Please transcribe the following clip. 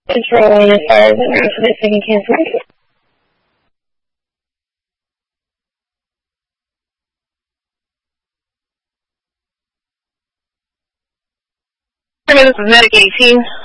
controlling as far as the amount of second cancer. This is Medic 18.